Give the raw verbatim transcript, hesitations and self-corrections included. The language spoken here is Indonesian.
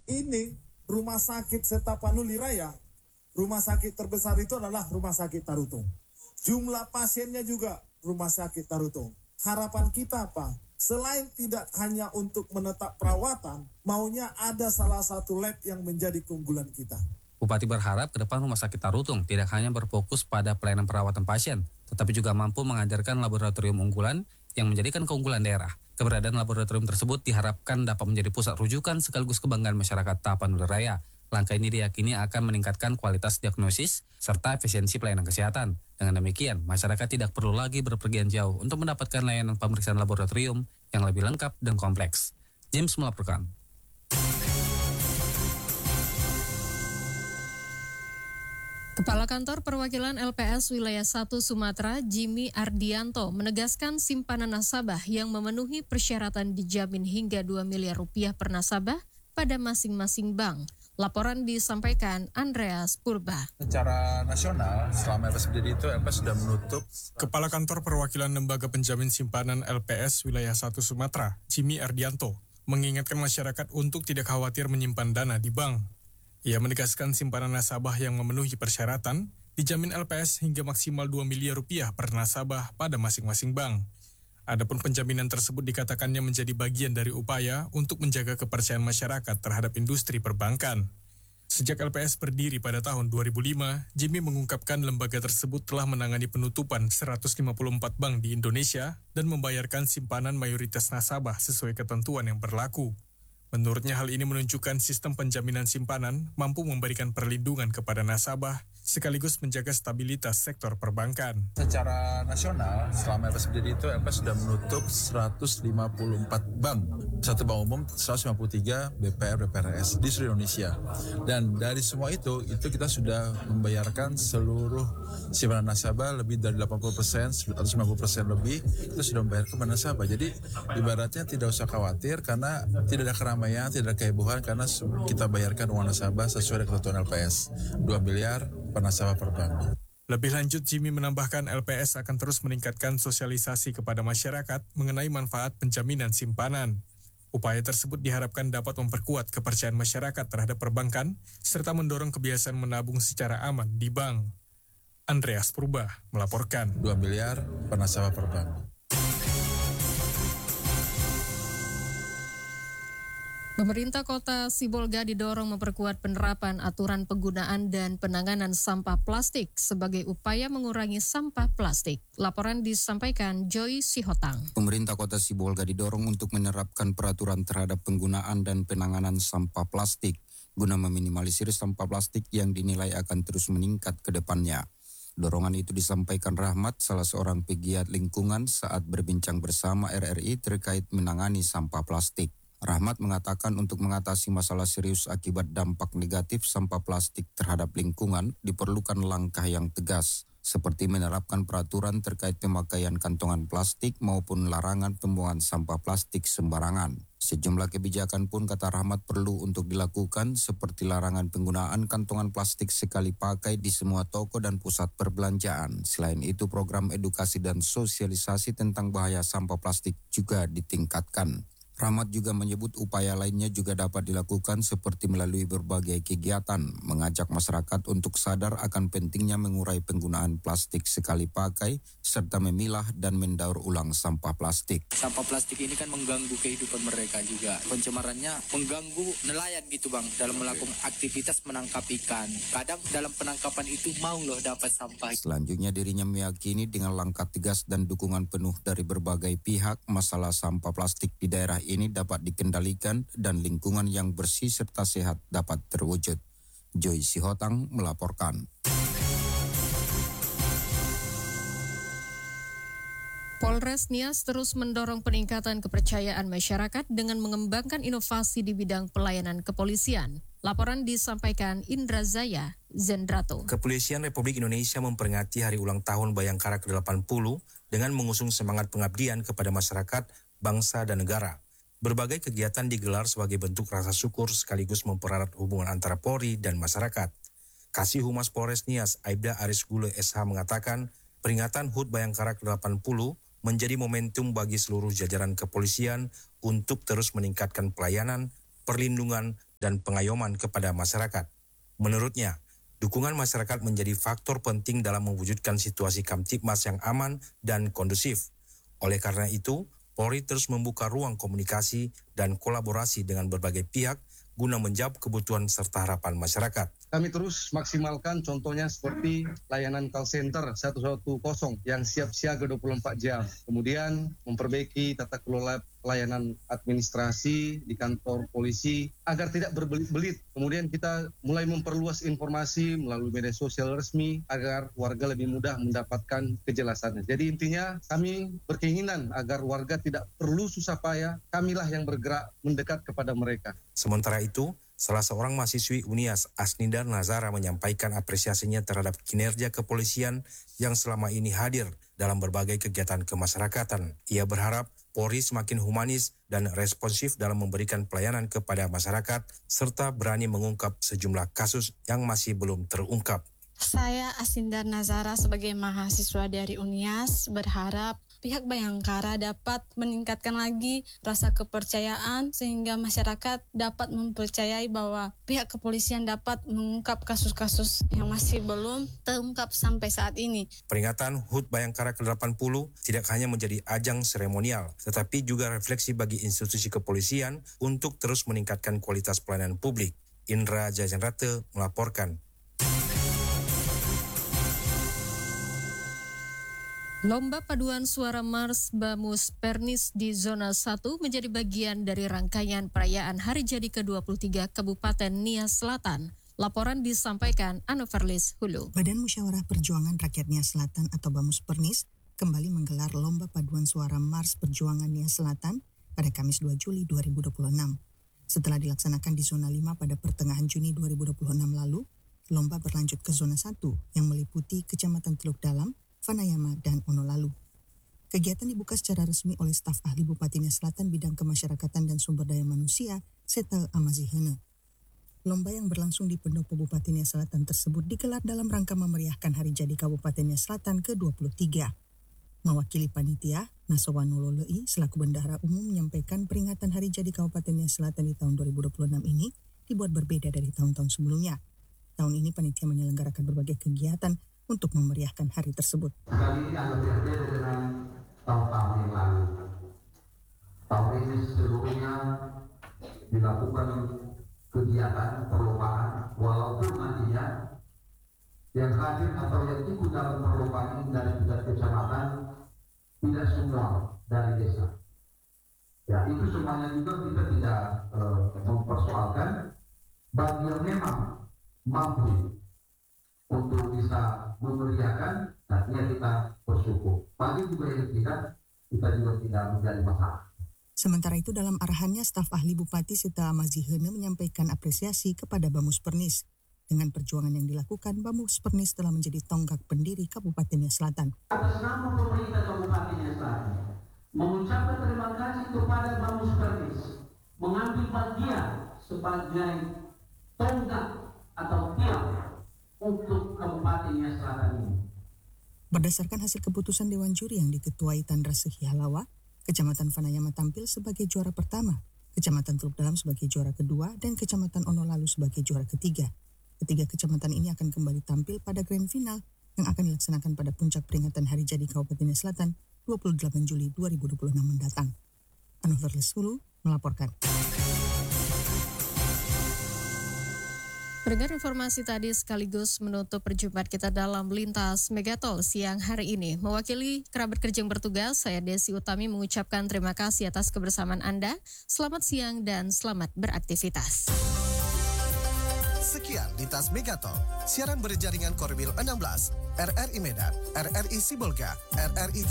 ini rumah sakit Setapanuli Raya, rumah sakit terbesar itu adalah rumah sakit Tarutung. Jumlah pasiennya juga rumah sakit Tarutung. Harapan kita apa? Selain tidak hanya untuk menetap perawatan, maunya ada salah satu lab yang menjadi keunggulan kita. Bupati berharap ke depan Rumah Sakit Tarutung tidak hanya berfokus pada pelayanan perawatan pasien, tetapi juga mampu mengajarkan laboratorium unggulan yang menjadikan keunggulan daerah. Keberadaan laboratorium tersebut diharapkan dapat menjadi pusat rujukan sekaligus kebanggaan masyarakat Tapanuli Raya. Langkah ini diyakini akan meningkatkan kualitas diagnosis serta efisiensi pelayanan kesehatan. Dengan demikian, masyarakat tidak perlu lagi berpergian jauh untuk mendapatkan layanan pemeriksaan laboratorium yang lebih lengkap dan kompleks. James melaporkan. Kepala Kantor Perwakilan L P S Wilayah satu Sumatera, Jimmy Ardianto, menegaskan simpanan nasabah yang memenuhi persyaratan dijamin hingga dua miliar rupiah per nasabah pada masing-masing bank. Laporan disampaikan Andreas Purba. Secara nasional, selama L P S berdiri itu L P S sudah menutup. Kepala Kantor Perwakilan Lembaga Penjamin Simpanan L P S Wilayah satu Sumatera, Jimmy Ardianto, mengingatkan masyarakat untuk tidak khawatir menyimpan dana di bank. Ia menegaskan simpanan nasabah yang memenuhi persyaratan dijamin L P S hingga maksimal dua miliar rupiah per nasabah pada masing-masing bank. Adapun penjaminan tersebut dikatakannya menjadi bagian dari upaya untuk menjaga kepercayaan masyarakat terhadap industri perbankan. Sejak L P S berdiri pada tahun dua ribu lima, Jimmy mengungkapkan lembaga tersebut telah menangani penutupan seratus lima puluh empat bank di Indonesia dan membayarkan simpanan mayoritas nasabah sesuai ketentuan yang berlaku. Menurutnya hal ini menunjukkan sistem penjaminan simpanan mampu memberikan perlindungan kepada nasabah sekaligus menjaga stabilitas sektor perbankan. Secara nasional, selama L P S berdiri itu L P S sudah menutup seratus lima puluh empat bank. Satu bank umum, seratus lima puluh tiga B P R B P R S di seluruh Indonesia. Dan dari semua itu, itu kita sudah membayarkan seluruh simpanan nasabah lebih dari delapan puluh persen, seratus lima puluh persen lebih, itu sudah membayar kepada nasabah. Jadi ibaratnya tidak usah khawatir karena tidak ada keramaian, tidak ada kehebohan karena kita bayarkan uang nasabah sesuai dengan ketentuan L P S. dua miliar per nasabah per bank. Lebih lanjut, Jimmy menambahkan L P S akan terus meningkatkan sosialisasi kepada masyarakat mengenai manfaat penjaminan simpanan. Upaya tersebut diharapkan dapat memperkuat kepercayaan masyarakat terhadap perbankan serta mendorong kebiasaan menabung secara aman di bank. Andreas Purba melaporkan. dua miliar per nasabah per bank. Pemerintah Kota Sibolga didorong memperkuat penerapan aturan penggunaan dan penanganan sampah plastik sebagai upaya mengurangi sampah plastik. Laporan disampaikan Joy Sihotang. Pemerintah Kota Sibolga didorong untuk menerapkan peraturan terhadap penggunaan dan penanganan sampah plastik guna meminimalisir sampah plastik yang dinilai akan terus meningkat ke depannya. Dorongan itu disampaikan Rahmat, salah seorang pegiat lingkungan, saat berbincang bersama R R I terkait menangani sampah plastik. Rahmat mengatakan untuk mengatasi masalah serius akibat dampak negatif sampah plastik terhadap lingkungan diperlukan langkah yang tegas, seperti menerapkan peraturan terkait pemakaian kantongan plastik maupun larangan pembuangan sampah plastik sembarangan. Sejumlah kebijakan pun kata Rahmat perlu untuk dilakukan seperti larangan penggunaan kantongan plastik sekali pakai di semua toko dan pusat perbelanjaan. Selain itu, program edukasi dan sosialisasi tentang bahaya sampah plastik juga ditingkatkan. Rahmat juga menyebut upaya lainnya juga dapat dilakukan seperti melalui berbagai kegiatan, mengajak masyarakat untuk sadar akan pentingnya mengurai penggunaan plastik sekali pakai, serta memilah dan mendaur ulang sampah plastik. Sampah plastik ini kan mengganggu kehidupan mereka juga. Pencemarannya mengganggu nelayan gitu bang, dalam melakukan aktivitas menangkap ikan. Kadang dalam penangkapan itu mau loh dapat sampah. Selanjutnya dirinya meyakini dengan langkah tegas dan dukungan penuh dari berbagai pihak, masalah sampah plastik di daerah ini dapat dikendalikan dan lingkungan yang bersih serta sehat dapat terwujud. Joy Sihotang melaporkan. Polres Nias terus mendorong peningkatan kepercayaan masyarakat dengan mengembangkan inovasi di bidang pelayanan kepolisian. Laporan disampaikan Indra Zaya Zendrato. Kepolisian Republik Indonesia memperingati hari ulang tahun Bayangkara ke delapan puluh dengan mengusung semangat pengabdian kepada masyarakat, bangsa, dan negara. Berbagai kegiatan digelar sebagai bentuk rasa syukur sekaligus mempererat hubungan antara Polri dan masyarakat. Kasih Humas Polres Nias, Aibda Aris Gule S H mengatakan, peringatan H U T Bayangkara ke delapan puluh menjadi momentum bagi seluruh jajaran kepolisian untuk terus meningkatkan pelayanan, perlindungan, dan pengayoman kepada masyarakat. Menurutnya, dukungan masyarakat menjadi faktor penting dalam mewujudkan situasi Kamtibmas yang aman dan kondusif. Oleh karena itu, Polri terus membuka ruang komunikasi dan kolaborasi dengan berbagai pihak guna menjawab kebutuhan serta harapan masyarakat. Kami terus maksimalkan contohnya seperti layanan call center satu satu nol yang siap siaga dua puluh empat jam. Kemudian memperbaiki tata kelola pelayanan administrasi di kantor polisi agar tidak berbelit-belit. Kemudian kita mulai memperluas informasi melalui media sosial resmi agar warga lebih mudah mendapatkan kejelasannya. Jadi intinya kami berkeinginan agar warga tidak perlu susah payah, kamilah yang bergerak mendekat kepada mereka. Sementara itu, salah seorang mahasiswi Unias, Asnindar Nazara, menyampaikan apresiasinya terhadap kinerja kepolisian yang selama ini hadir dalam berbagai kegiatan kemasyarakatan. Ia berharap Polri semakin humanis dan responsif dalam memberikan pelayanan kepada masyarakat, serta berani mengungkap sejumlah kasus yang masih belum terungkap. Saya Asnindar Nazara sebagai mahasiswa dari Unias berharap pihak Bayangkara dapat meningkatkan lagi rasa kepercayaan sehingga masyarakat dapat mempercayai bahwa pihak kepolisian dapat mengungkap kasus-kasus yang masih belum terungkap sampai saat ini. Peringatan H U T Bayangkara ke delapan puluh tidak hanya menjadi ajang seremonial, tetapi juga refleksi bagi institusi kepolisian untuk terus meningkatkan kualitas pelayanan publik. Indra Jajanrate melaporkan. Lomba paduan suara Mars Bamus Pernis di Zona satu menjadi bagian dari rangkaian perayaan Hari Jadi ke dua puluh tiga Kabupaten Nias Selatan. Laporan disampaikan Anoverlis Hulu. Badan Musyawarah Perjuangan Rakyat Nias Selatan atau Bamus Pernis kembali menggelar Lomba Paduan Suara Mars Perjuangan Nias Selatan pada Kamis dua Juli dua ribu dua puluh enam. Setelah dilaksanakan di Zona lima pada pertengahan Juni dua ribu dua puluh enam lalu, lomba berlanjut ke Zona satu yang meliputi Kecamatan Teluk Dalam, Vanayama, dan Onolalu. Kegiatan dibuka secara resmi oleh staf ahli Bupati Nias Selatan bidang kemasyarakatan dan sumber daya manusia, Seta Amazihene. Lomba yang berlangsung di Pendopo Bupati Nias Selatan tersebut digelar dalam rangka memeriahkan Hari Jadi Kabupaten Nias Selatan ke dua puluh tiga. Mewakili panitia, Nasawanololei selaku Bendahara Umum menyampaikan peringatan Hari Jadi Kabupaten Nias Selatan di tahun dua ribu dua puluh enam ini dibuat berbeda dari tahun-tahun sebelumnya. Tahun ini panitia menyelenggarakan berbagai kegiatan untuk memeriahkan hari tersebut. Kali ini agak berbeda dengan tahun-tahun yang lalu. Tahun ini sebelumnya dilakukan kegiatan perlombaan, walaupun nantinya yang hadir atau yang ikut dalam perlombaan ini dari tiga kecamatan tidak semua dari desa. Ya, itu semuanya juga kita tidak uh, mempersoalkan. Bagi yang memang mampu untuk bisa memeriahkan, artinya kita bersyukur. Bagi juga yang tidak, kita juga tidak menjadi masalah. Sementara itu dalam arahannya, staf ahli Bupati Seta Amazihene menyampaikan apresiasi kepada Bamus Pernis. Dengan perjuangan yang dilakukan, Bamus Pernis telah menjadi tonggak pendiri Kabupaten Nias Selatan. Atas nama pemerintah Kabupaten Nias Selatan, mengucapkan terima kasih kepada Bamus Pernis mengambil bagian sebagai tonggak atau tiang untuk Kabupaten Nias Selatan ini. Berdasarkan hasil keputusan Dewan Juri yang diketuai Tandra Sehialawa, Kecamatan Vanayama tampil sebagai juara pertama, Kecamatan Teluk Dalam sebagai juara kedua, dan Kecamatan Onolalu sebagai juara ketiga. Ketiga kecamatan ini akan kembali tampil pada grand final yang akan dilaksanakan pada puncak peringatan Hari Jadi Kabupaten Nias Selatan dua puluh delapan Juli dua ribu dua puluh enam mendatang. Anoverlis Hulu melaporkan. Pendengar, informasi tadi sekaligus menutup perjumpaan kita dalam Lintas Megatol siang hari ini. Mewakili kerabat kerja yang bertugas, saya Desi Utami mengucapkan terima kasih atas kebersamaan Anda. Selamat siang dan selamat beraktivitas. Sekian Lintas Megatol, siaran berjaringan Korwil enam belas, R R I Medan, R R I Sibolga, R R I